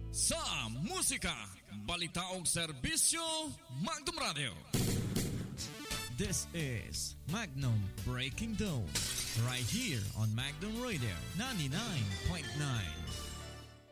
Sa musika, balita o serbisyo, Magnum Radio. This is Magnum Breaking Dawn, right here on Magnum Radio 99.9.